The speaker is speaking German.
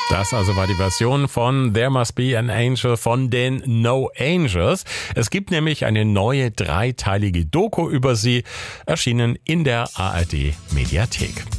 Das also war die Version von There Must Be an Angel von den No Angels. Es gibt nämlich eine neue dreiteilige Doku über sie, erschienen in der ARD Mediathek.